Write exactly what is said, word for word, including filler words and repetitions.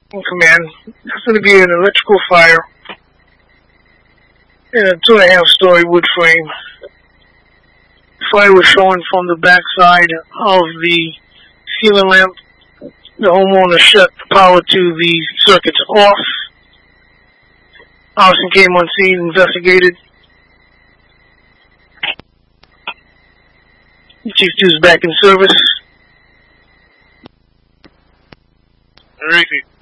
Command. It's going to be an electrical fire in a two and a half story wood frame. Fire was showing from the back side of the ceiling lamp. The homeowner shut the power to the circuits off. Allison came on scene, investigated. Chief two is back in service. Repeat.